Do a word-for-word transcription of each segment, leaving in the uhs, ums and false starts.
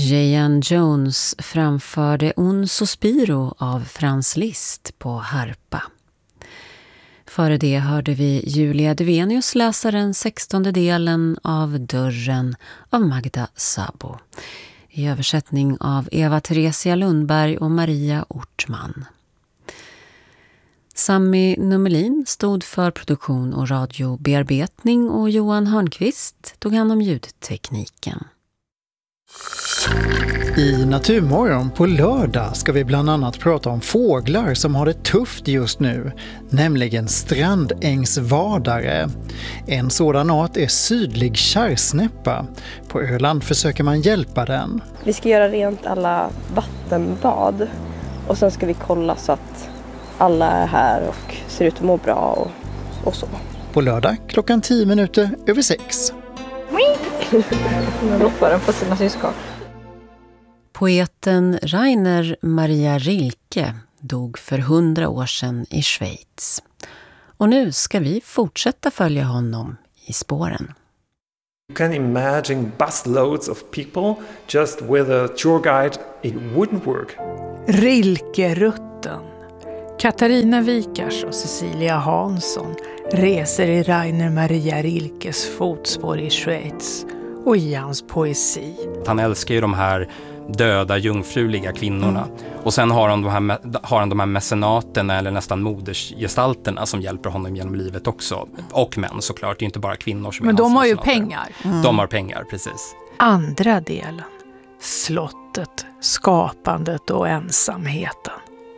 Jayan Jones framförde Un Sospiro av Franz Liszt på harpa. Före det hörde vi Julia Duvenius läsa den sextonde delen av Dörren av Magda Sabo, i översättning av Eva Theresia Lundberg och Maria Ortman. Sami Nummelin stod för produktion och radiobearbetning och Johan Hörnqvist tog hand om ljudtekniken. I Naturmorgon på lördag ska vi bland annat prata om fåglar som har det tufft just nu, nämligen strandängsvadare. En sådan art är sydlig kärrsnäppa. På Öland försöker man hjälpa den. Vi ska göra rent alla vattenbad och sen ska vi kolla så att alla är här och ser ut att må bra och, och så. På lördag klockan tio minuter över sex. Nu ropar den på sina syskon. Poeten Rainer Maria Rilke dog för hundra år sedan i Schweiz. Och nu ska vi fortsätta följa honom i spåren. You can imagine busloads of people just with a tour guide. It wouldn't work. Rilke-rutten. Katarina Wikars och Cecilia Hansson reser i Rainer Maria Rilkes fotspår i Schweiz och i hans poesi. Han älskar ju de här döda, jungfruliga kvinnorna. Mm. Och sen har han, de här, har han de här mecenaterna eller nästan modersgestalterna som hjälper honom genom livet också. Och män såklart, det är inte bara kvinnor som Men är de har ju mecenater. pengar. Mm. De har pengar, precis. Andra delen. Slottet, skapandet och ensamheten.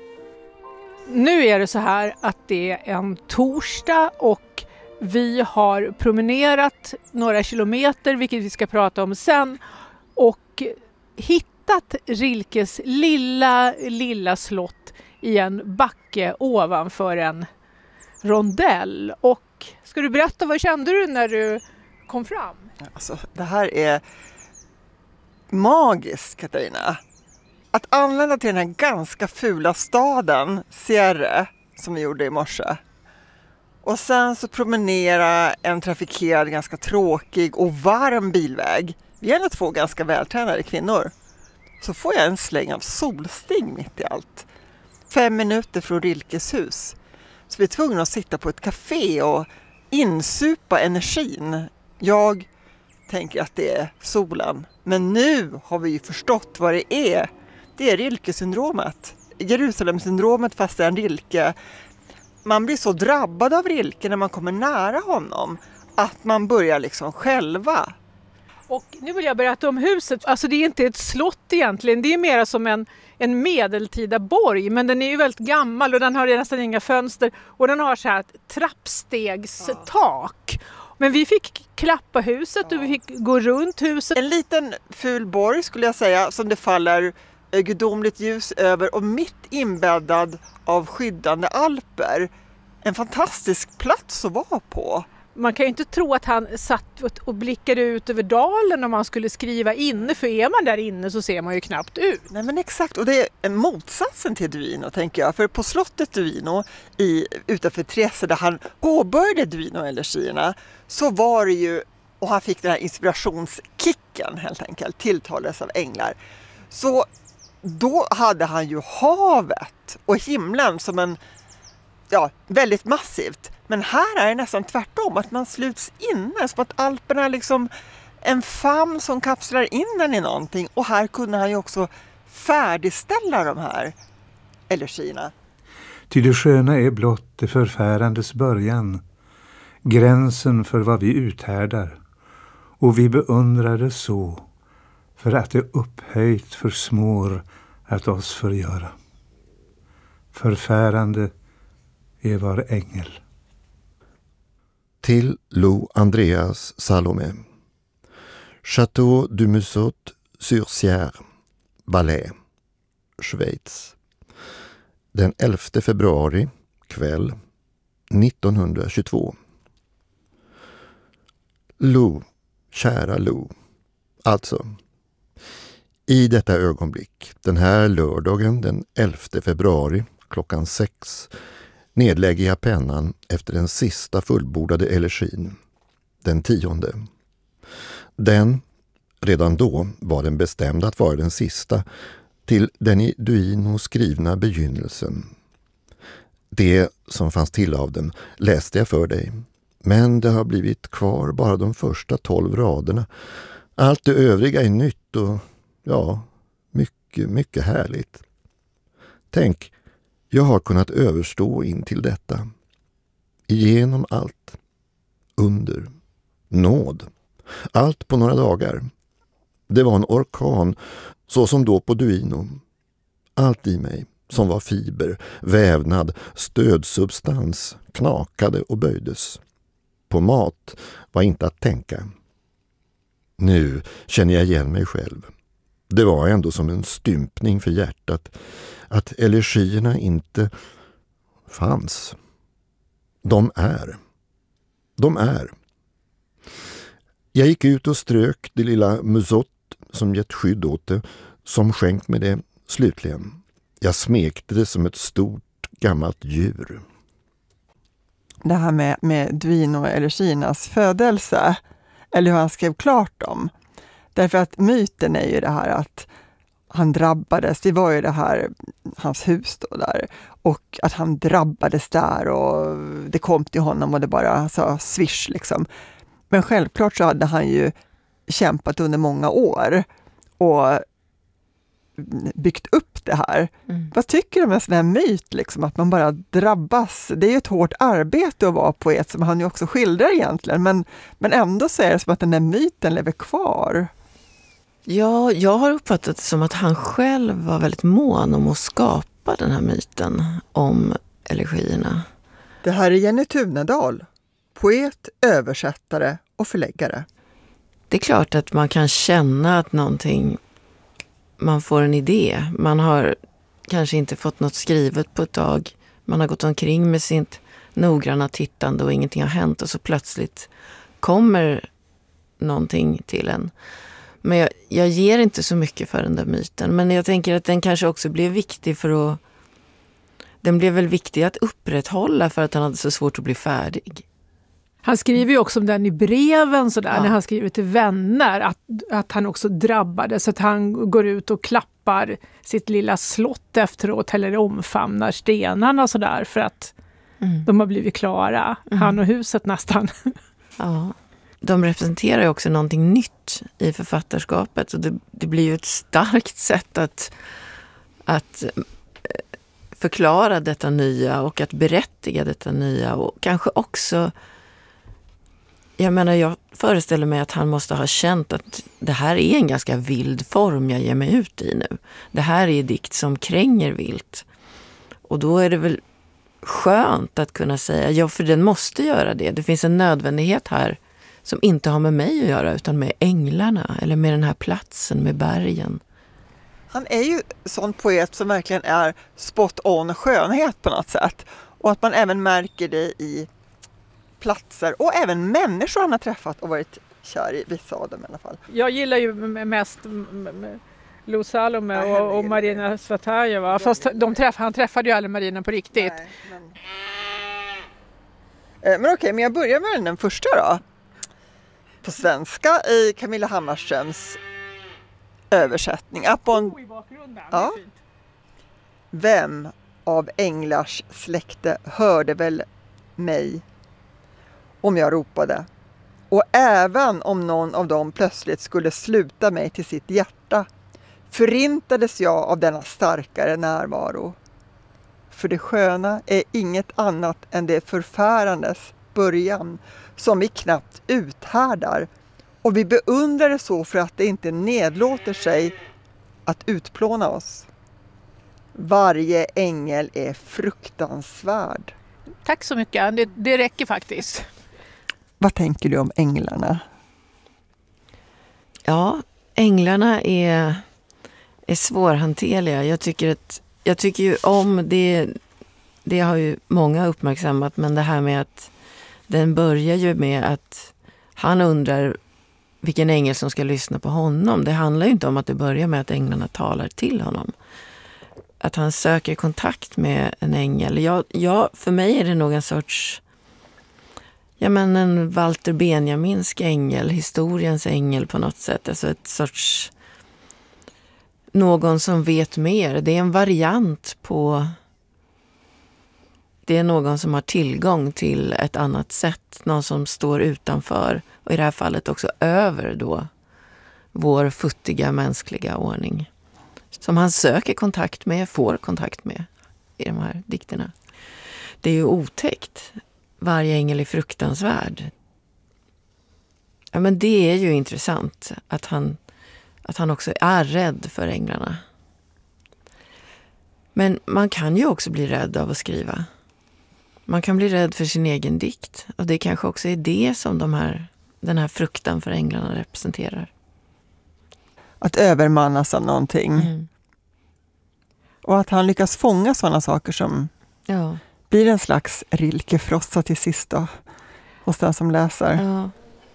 Nu är det så här att det är en torsdag och vi har promenerat några kilometer, vilket vi ska prata om sen, och hittat Rilkes lilla, lilla slott i en backe ovanför en rondell. Och ska du berätta, vad kände du när du kom fram? Alltså, det här är magiskt, Katarina. Att anlända till den här ganska fula staden, Sierre, som vi gjorde i morse. Och sen så promenera en trafikerad, ganska tråkig och varm bilväg. Vi är ändå två ganska vältränade kvinnor. Så får jag en släng av solsting mitt i allt. Fem minuter från Rilkes hus. Så vi är tvungna att sitta på ett café och insupa energin. Jag tänker att det är solen. Men nu har vi ju förstått vad det är. Det är Rilke-syndromet. Jerusalem-syndromet fast det är en Rilke. Man blir så drabbad av Rilke när man kommer nära honom att man börjar liksom själva. Och nu vill jag berätta om huset. Alltså det är inte ett slott egentligen. Det är mer som en, en medeltida borg. Men den är ju väldigt gammal och den har nästan inga fönster. Och den har så här ett trappstegstak. Men vi fick klappa huset och vi fick gå runt huset. En liten ful borg skulle jag säga som det faller gudomligt ljus över och mitt inbäddad av skyddande alper. En fantastisk plats att vara på. Man kan ju inte tro att han satt och blickade ut över dalen om man skulle skriva inne, för är man där inne så ser man ju knappt ut. Nej men exakt, och det är motsatsen till Duino tänker jag. För på slottet Duino i, utanför Trese där han påbörjade Duino-elegierna så var det ju, och han fick den här inspirationskicken helt enkelt, tilltalades av änglar. Så då hade han ju havet och himlen som en, ja, väldigt massivt. Men här är det nästan tvärtom, att man sluts inne, som att Alperna är liksom en famn som kapslar in den i någonting. Och här kunde han ju också färdigställa de här elegierna. Ty det sköna är blott det förfärandes början, gränsen för vad vi uthärdar. Och vi beundrar det så, för att det upphöjt försmår att oss förgöra. Förfärande är var ängel. Till Lou Andreas Salomé. Château du Musot sur Sierre, Valais, Schweiz. Den elfte februari, kväll, nittonhundratjugotvå. Lou, kära Lou. Alltså, i detta ögonblick, den här lördagen den elfte februari, klockan sex, nedlägger jag pennan efter den sista fullbordade elegin, den tionde. Den Redan då var den bestämd att vara den sista till den i Duino skrivna begynnelsen. Det som fanns till av den läste jag för dig, men det har blivit kvar bara de första tolv raderna. Allt det övriga är nytt och ja, mycket, mycket härligt. Tänk, jag har kunnat överstå in till detta. Igenom allt. Under. Nåd. Allt på några dagar. Det var en orkan, så som då på Duino. Allt i mig, som var fiber, vävnad, stödsubstans, knakade och böjdes. På mat var inte att tänka. Nu känner jag igen mig själv. Det var ändå som en stympning för hjärtat att elegierna inte fanns. De är. De är. Jag gick ut och strök det lilla musott som gett skydd åt det, som skänkt med det slutligen. Jag smekte det som ett stort gammalt djur. Det här med, med Duino-elegiernas födelse, eller hur han skrev klart dem. Därför att myten är ju det här att han drabbades, det var ju det här, hans hus då där, och att han drabbades där och det kom till honom och det bara sa swish liksom. Men självklart så hade han ju kämpat under många år och byggt upp det här. Mm. Vad tycker du om en sån här myt liksom, att man bara drabbas? Det är ju ett hårt arbete att vara poet, som han ju också skildrar egentligen, men, men ändå så är det som att den där myten lever kvar. Ja, jag har uppfattat det som att han själv var väldigt mån om att skapa den här myten om elegierna. Det här är Jenny Tunedal, poet, översättare och förläggare. Det är klart att man kan känna att någonting, man får en idé. Man har kanske inte fått något skrivet på ett tag. Man har gått omkring med sitt noggranna tittande och ingenting har hänt, och så plötsligt kommer någonting till en. Men jag, jag ger inte så mycket för den där myten. Men jag tänker att den kanske också blev viktig för att... Den blev väl viktig att upprätthålla för att han hade så svårt att bli färdig. Han skriver ju också om den i breven sådär, Ja. när han skriver till vänner, att, att han också drabbades. Att han går ut och klappar sitt lilla slott efteråt, eller omfamnar stenarna sådär, för att mm. de har blivit klara. Mm. Han och huset nästan. Ja. De representerar ju också någonting nytt i författarskapet, och det, det blir ju ett starkt sätt att, att förklara detta nya och att berättiga detta nya, och kanske också, jag menar, jag föreställer mig att han måste ha känt att det här är en ganska vild form jag ger mig ut i nu. Det här är dikt som kränger vilt, och då är det väl skönt att kunna säga, ja, för den måste göra det. Det finns en nödvändighet här som inte har med mig att göra, utan med änglarna, eller med den här platsen, med bergen. Han är ju sån poet som verkligen är spot on skönhet på något sätt. Och att man även märker det i platser och även människor han har träffat och varit kär i, vissa av dem i alla fall. Jag gillar ju mest Lo Salome och, och Marina Svetaeva. Fast de träff, han träffade ju aldrig Marina på riktigt. Nej, men men okej, men jag börjar med den första då. På svenska i Camilla Hammarströms översättning. Upon... Ja. Vem av änglars släkte hörde väl mig om jag ropade? Och även om någon av dem plötsligt skulle sluta mig till sitt hjärta, förintades jag av denna starkare närvaro. För det sköna är inget annat än det förfärandes början, som vi knappt uthärdar, och vi beundrar det så för att det inte nedlåter sig att utplåna oss. Varje ängel är fruktansvärd. Tack så mycket, det, det räcker faktiskt. Vad tänker du om änglarna? Ja, änglarna är, är svårhanterliga. Jag tycker, att, jag tycker ju om det, det har ju många uppmärksammat, men det här med att den börjar ju med att han undrar vilken ängel som ska lyssna på honom. Det handlar ju inte om att det börjar med att änglarna talar till honom. Att han söker kontakt med en ängel. Jag, jag, för mig är det nog en sorts... ja, men en Walter Benjaminsk ängel, historiens ängel på något sätt. Alltså ett sorts, någon som vet mer. Det är en variant på, det är någon som har tillgång till ett annat sätt. Någon som står utanför, och i det här fallet också över då vår futtiga mänskliga ordning. Som han söker kontakt med, får kontakt med i de här dikterna. Det är ju otäckt. Varje ängel är fruktansvärd. Ja, men det är ju intressant att han, att han också är rädd för änglarna. Men man kan ju också bli rädd av att skriva. Man kan bli rädd för sin egen dikt. Och det kanske också är det som de här, den här fruktan för änglarna representerar. Att övermannas av någonting. Mm. Och att han lyckas fånga sådana saker som ja. blir en slags Rilke-frossa till sist då, hos den som läser. Ja.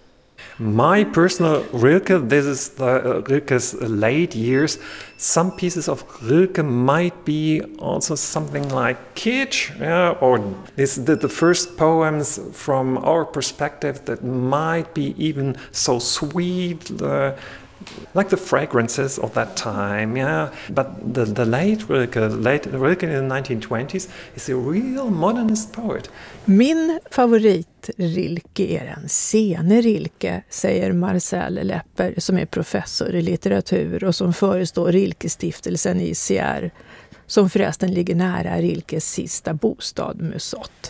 My personal Rilke, this is the, uh, Rilke's late years. Some pieces of Rilke might be also something like kitsch, yeah, or this the, the first poems from our perspective that might be even so sweet, uh, like the fragrances of that time, yeah. But the, the late Rilke, late Rilke in the nineteen twenties is a real modernist poet. Min favorit Rilke är den sene Rilke, säger Marcel Lepper som är professor i litteratur och som förestår Rilke-stiftelsen i Sierre, som förresten ligger nära Rilkes sista bostad Musot.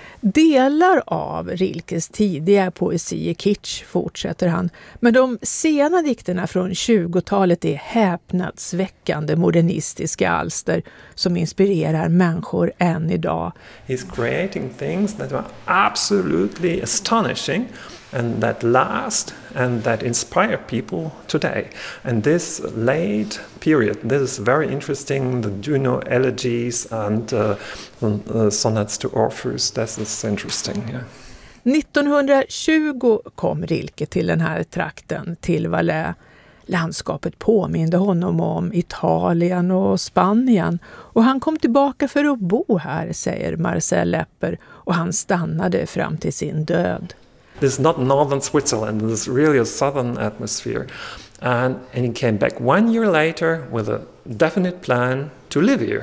Delar av Rilkes tidiga poesi är kitsch, fortsätter han, men de sena dikterna från tjugotalet är häpnadsväckande modernistiska alster som inspirerar människor än idag. He's creating things that are absolutely astonishing and that last and that inspire people today. And this late period, this is very interesting, the Juno elegies and uh, uh, sonnets to Orpheus, this is interesting. Yeah. nittonhundratjugo kom Rilke till den här trakten, till Valais. Landskapet påminde honom om Italien och Spanien, och han kom tillbaka för att bo här, säger Marcel Lepper, och han stannade fram till sin död. This is not northern Switzerland, this is really a southern atmosphere. And, and he came back one year later with a definite plan to live here.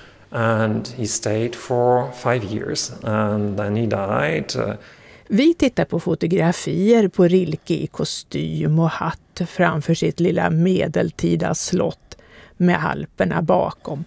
And he stayed for five years and then he died. Uh, Vi tittar på fotografier på Rilke i kostym och hatt framför sitt lilla medeltida slott med Alperna bakom.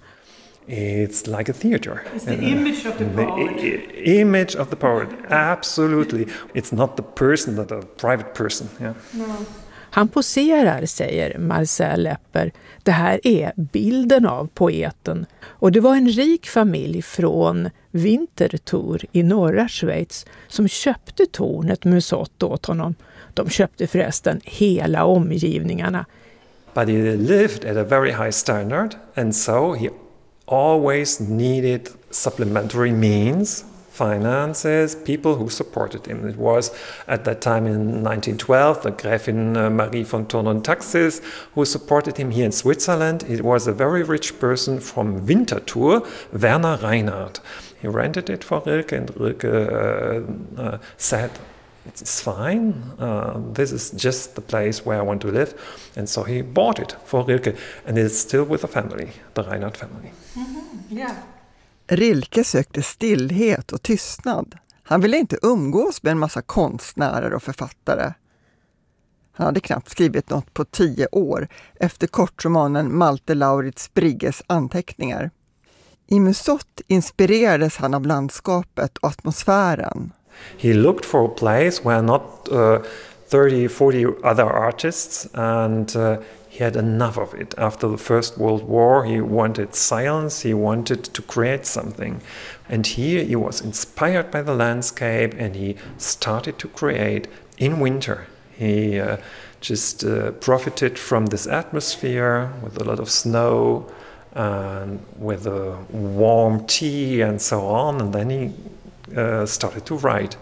It's like a theater. It's the image of the poet. The I- image of the poet, absolutely. It's not the person, but a private person. Yeah. No. Han poserar, säger Marcel Lepper. Det här är bilden av poeten. Och det var en rik familj från Winterthur i norra Schweiz som köpte tornet Musot åt honom. De köpte förresten hela omgivningarna. But he lived at a very high standard, and so he always needed supplementary means, finances, people who supported him. It was at that time in nineteen twelve the Gräfin uh, Marie von Thurn-und-Taxis who supported him here in Switzerland. It was a very rich person from Winterthur, Werner Reinhardt. He rented it for Rilke, and Rilke uh, uh, said, it's fine, uh, this is just the place where I want to live. And so he bought it for Rilke, and it's still with the family, the Reinhardt family. Mm-hmm. Yeah. Rilke sökte stillhet och tystnad. Han ville inte umgås med en massa konstnärer och författare. Han hade knappt skrivit något på tio år efter kortromanen Malte Lauritz Brigges anteckningar. I Musot inspirerades han av landskapet och atmosfären. He looked for a place where not uh, thirty, forty other artists, and uh, he had enough of it. After the First World War, he wanted silence, he wanted to create something. And here he was inspired by the landscape, and he started to create in winter. He uh, just uh, profited from this atmosphere with a lot of snow and with a warm tea and so on, and then he uh, started to write.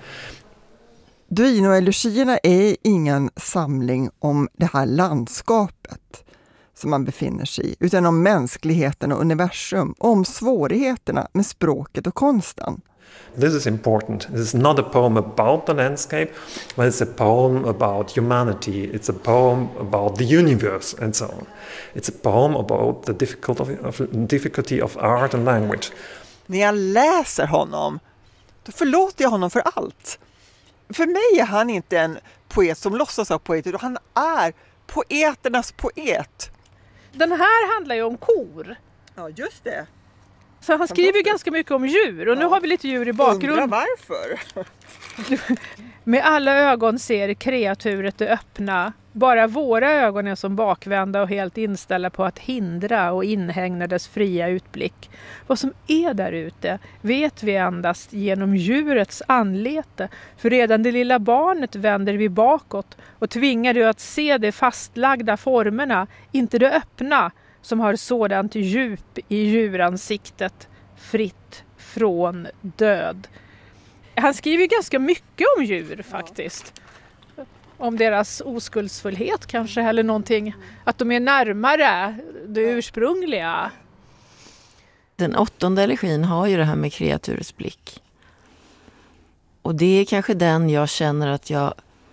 Duino-elegierna är ingen samling om det här landskapet som man befinner sig i, utan om mänskligheten och universum, om svårigheterna med språket och konsten. This is important. This is not a poem about the landscape, but it's a poem about humanity. It's a poem about the universe and so on. It's a poem about the difficulty of, difficulty of art and language. När jag läser honom, då förlåter jag honom för allt. För mig är han inte en poet som låtsas vara poet, utan han är poeternas poet. Den här handlar ju om kor. Ja, just det. Så han skriver ju ganska mycket om djur, och ja. Nu har vi lite djur i bakgrunden. Undrar varför? Med alla ögon ser kreaturet det öppna. Bara våra ögon är som bakvända och helt inställda på att hindra och inhägna dess fria utblick. Vad som är där ute vet vi endast genom djurets anlete. För redan det lilla barnet vänder vi bakåt och tvingar det att se de fastlagda formerna, inte det öppna, som har sådant djup i djuransiktet, fritt från död. Han skriver ganska mycket om djur faktiskt. Om deras oskuldsfullhet kanske, eller någonting. Att de är närmare det ursprungliga. Den åttonde elegin har ju det här med kreaturets blick. Och det är kanske den jag känner att jag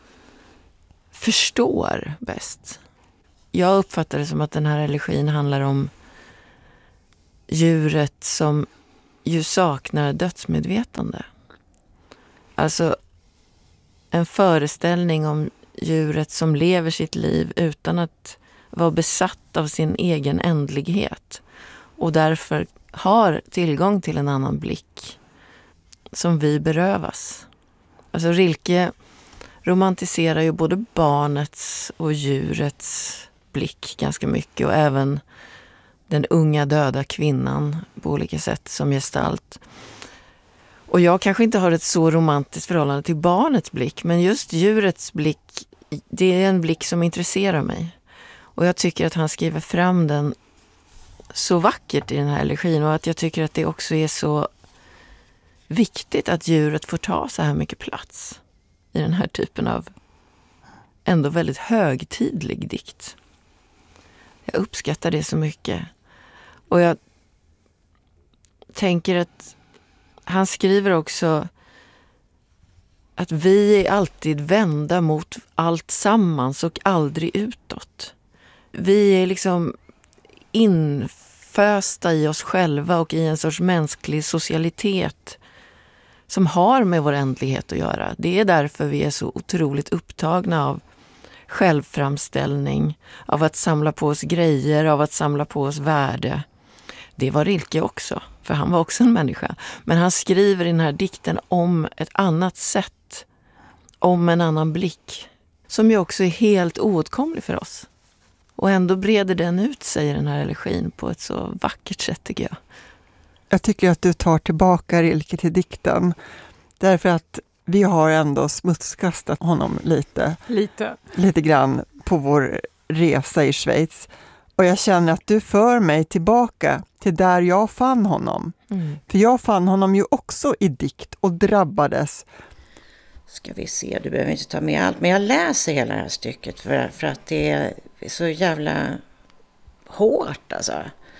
förstår bäst. Jag uppfattar det som att den här elegin handlar om djuret som ju saknar dödsmedvetande. Alltså en föreställning om djuret som lever sitt liv utan att vara besatt av sin egen ändlighet och därför har tillgång till en annan blick som vi berövas. Alltså Rilke romantiserar ju både barnets och djurets blick ganska mycket, och även den unga döda kvinnan på olika sätt som gestalt. Och jag kanske inte har ett så romantiskt förhållande till barnets blick, men just djurets blick, det är en blick som intresserar mig. Och jag tycker att han skriver fram den så vackert i den här elegin, och att jag tycker att det också är så viktigt att djuret får ta så här mycket plats i den här typen av ändå väldigt högtidlig dikt. Jag uppskattar det så mycket. Och jag tänker att han skriver också att vi är alltid vända mot allt sammans och aldrig utåt. Vi är liksom infösta i oss själva och i en sorts mänsklig socialitet som har med vår ändlighet att göra. Det är därför vi är så otroligt upptagna av självframställning, av att samla på oss grejer, av att samla på oss värde. Det var Rilke också, för han var också en människa. Men han skriver i den här dikten om ett annat sätt, om en annan blick, som ju också är helt oåtkomlig för oss. Och ändå breder den ut sig i den här elegin på ett så vackert sätt, tycker jag. Jag tycker att du tar tillbaka Rilke till dikten, därför att vi har ändå smutskastat honom lite. Lite. Lite grann på vår resa i Schweiz. Och jag känner att du för mig tillbaka till där jag fann honom. Mm. För jag fann honom ju också i dikt och drabbades. Ska vi se, du behöver inte ta med allt. Men jag läser hela det här stycket för, för att det är så jävla hårt alltså.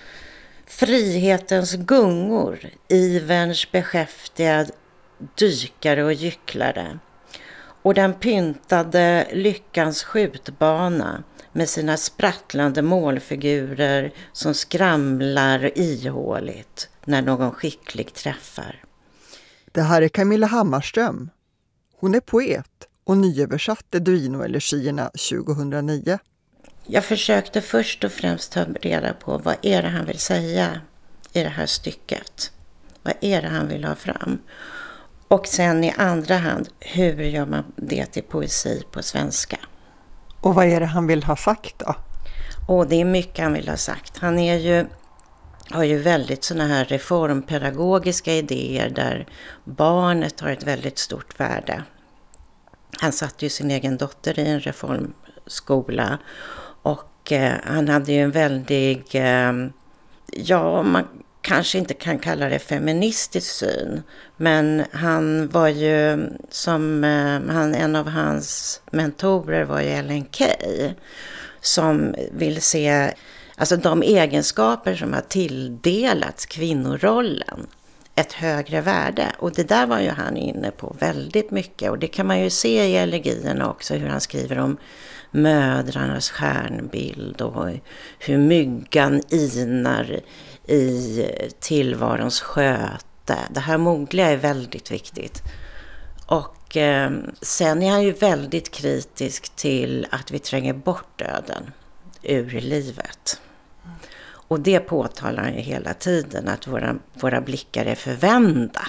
Frihetens gungor, iverns beskäftigad dykare och gycklare. Och den pyntade lyckans skjutbana med sina sprattlande målfigurer som skramlar ihåligt när någon skicklig träffar. Det här är Camilla Hammarström. Hon är poet och nyöversatte Duino-elegierna tjugohundranio. Jag försökte först och främst ta reda på vad är det han vill säga i det här stycket. Vad är det han vill ha fram? Och sen i andra hand, hur gör man det till poesi på svenska? Och vad är det han vill ha sagt då? Och det är mycket han vill ha sagt. Han är ju, har ju väldigt såna här reformpedagogiska idéer där barnet har ett väldigt stort värde. Han satte ju sin egen dotter i en reformskola och eh, han hade ju en väldig, eh, ja man kanske inte kan kalla det feministisk syn, men han var ju som eh, han, en av hans mentorer var ju Ellen Key som vill se alltså de egenskaper som har tilldelats kvinnorollen ett högre värde. Och det där var ju han inne på väldigt mycket. Och det kan man ju se i elegierna också, hur han skriver om mödrarnas stjärnbild och hur myggan inar i tillvarons sköte. Det här mogliga är väldigt viktigt. Och eh, sen är han ju väldigt kritisk till att vi tränger bort döden ur livet. Och det påtalar han ju hela tiden, att våra, våra blickar är förvända.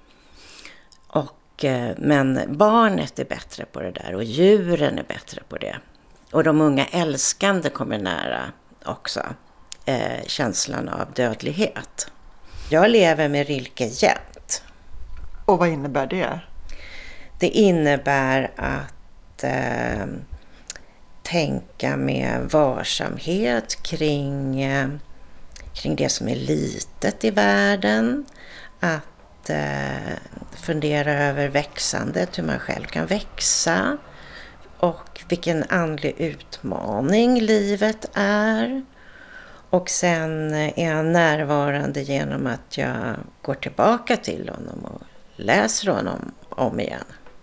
Och, eh, men barnet är bättre på det där och djuren är bättre på det. Och de unga älskande kommer nära också eh, känslan av dödlighet. Jag lever med Rilke jämt. Och vad innebär det? Det innebär att eh, tänka med varsamhet kring, eh, kring det som är litet i världen. Att eh, fundera över växandet, hur man själv kan växa. Och vilken andlig utmaning livet är. Och sen är han närvarande genom att jag går tillbaka till honom och läser honom om igen.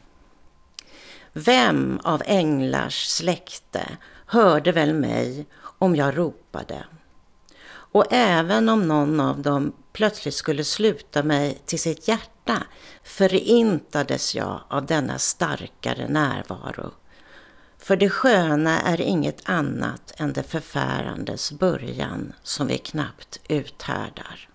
Vem av änglars släkte hörde väl mig om jag ropade? Och även om någon av dem plötsligt skulle sluta mig till sitt hjärta, förintades jag av denna starkare närvaro. För det sköna är inget annat än det förfärandes början som vi knappt uthärdar.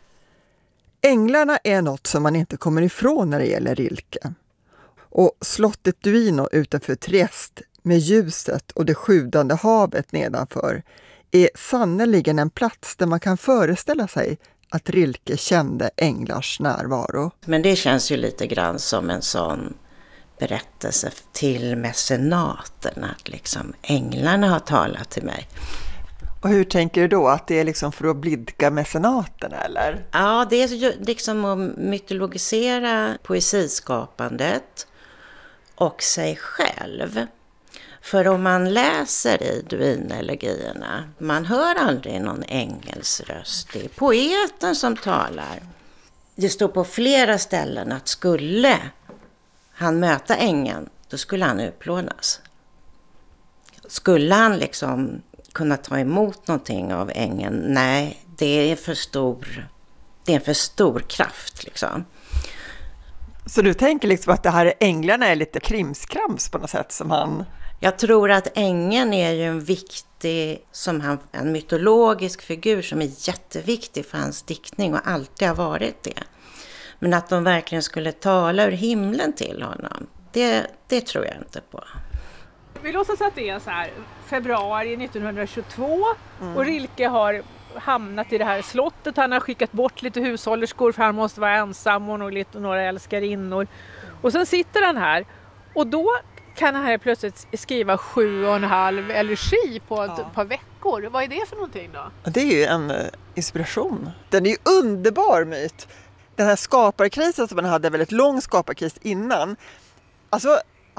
Änglarna är något som man inte kommer ifrån när det gäller Rilke. Och slottet Duino utanför Trieste med ljuset och det sjudande havet nedanför är sannoliken en plats där man kan föreställa sig att Rilke kände änglars närvaro. Men det känns ju lite grann som en sån berättelse till mecenaterna, att liksom änglarna har talat till mig. Och hur tänker du då? Att det är liksom för att blidka mecenaterna, eller? Ja, det är ju liksom att mytologisera poesiskapandet och sig själv. För om man läser i Duino-elegierna, man hör aldrig någon ängels röst. Det är poeten som talar. Det står på flera ställen att skulle han möta ängeln, då skulle han utplånas. Skulle han liksom kunna ta emot någonting av ängeln? Nej, det är för stor, det är en för stor kraft liksom. Så du tänker liksom att det här änglarna är lite krimskrams på något sätt som han... Jag tror att ängeln är ju en viktig, som han, en mytologisk figur som är jätteviktig för hans diktning och alltid har varit det. Men att de verkligen skulle tala ur himlen till honom, det, det tror jag inte på. Vi låtsas att det är så här, februari nittonhundratjugotvå mm. och Rilke har hamnat i det här slottet. Han har skickat bort lite hushållerskor för han måste vara ensam och nog lite, några älskarinnor. Och sen sitter han här och då kan han här plötsligt skriva sju och en halv elegi på ett ja. par veckor. Vad är det för någonting då? Det är ju en uh, inspiration. Den är ju underbar myt. Den här skaparkrisen som man hade, väldigt lång skaparkris innan. Alltså,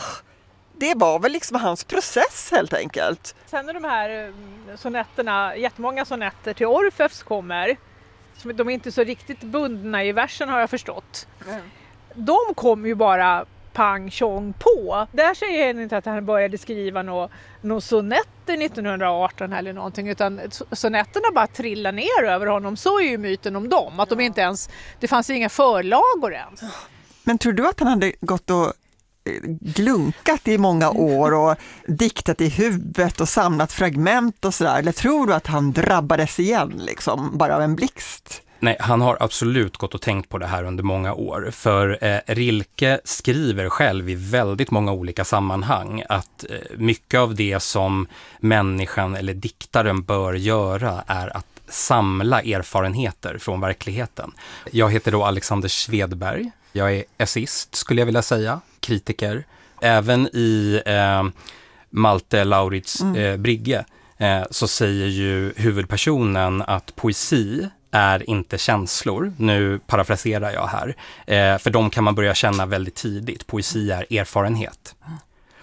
det var väl liksom hans process helt enkelt. Sen när de här sonetterna, jättemånga sonetter till Orfeus kommer, de är inte så riktigt bundna i versen har jag förstått. Mm. De kom ju bara pang tjong på. Där säger han inte att han började skriva några nå sonetter nittonhundraarton eller någonting, utan sonetterna bara trillar ner över honom. Så är ju myten om dem, att de inte ens, det fanns inga förlagor ens. Men tror du att han hade gått och glunkat i många år och diktat i huvudet och samlat fragment och sådär? Eller tror du att han drabbades igen liksom, bara av en blixt? Nej, han har absolut gått och tänkt på det här under många år. För eh, Rilke skriver själv i väldigt många olika sammanhang att eh, mycket av det som människan eller diktaren bör göra är att samla erfarenheter från verkligheten. Jag heter då Alexander Svedberg. Jag är essist skulle jag vilja säga, kritiker. Även i eh, Malte Laurits eh, Brigge eh, så säger ju huvudpersonen att poesi är inte känslor. Nu parafraserar jag här. Eh, för de kan man börja känna väldigt tidigt. Poesi är erfarenhet.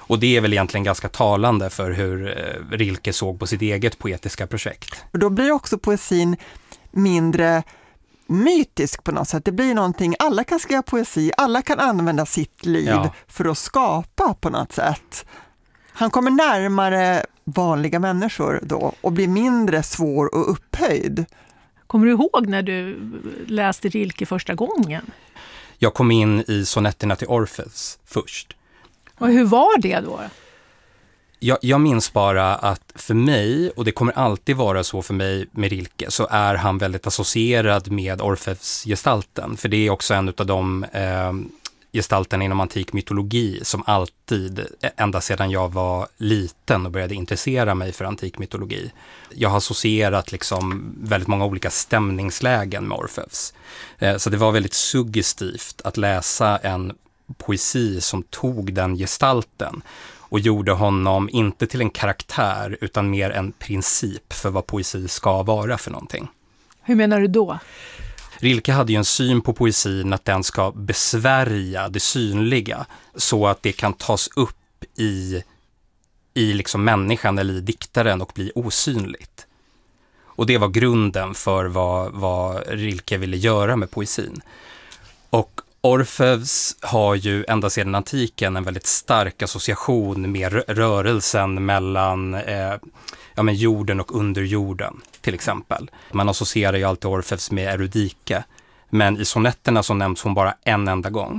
Och det är väl egentligen ganska talande för hur eh, Rilke såg på sitt eget poetiska projekt. Och då blir också poesin mindre mytisk på något sätt. Det blir någonting, alla kan skriva poesi, alla kan använda sitt liv ja. för att skapa på något sätt. Han kommer närmare vanliga människor då och blir mindre svår och upphöjd. Kommer du ihåg när du läste Rilke första gången? Jag kom in i sonetterna till Orpheus först. Och hur var det då? Jag, jag minns bara att för mig, och det kommer alltid vara så för mig med Rilke, så är han väldigt associerad med Orpheus-gestalten. För det är också en av de eh, gestalterna inom antik mytologi som alltid, ända sedan jag var liten och började intressera mig för antik mytologi. Jag har associerat liksom väldigt många olika stämningslägen med Orpheus. Eh, så det var väldigt suggestivt att läsa en poesi som tog den gestalten och gjorde honom inte till en karaktär utan mer en princip för vad poesi ska vara för någonting. Hur menar du då? Rilke hade ju en syn på poesin att den ska besvärja det synliga så att det kan tas upp i, i liksom människan eller i diktaren och bli osynligt. Och det var grunden för vad, vad Rilke ville göra med poesin. Och Orpheus har ju ända sedan antiken en väldigt stark association med rörelsen mellan eh, ja, men jorden och underjorden till exempel. Man associerar ju alltid Orpheus med Eurydike, men i sonetterna så nämns hon bara en enda gång.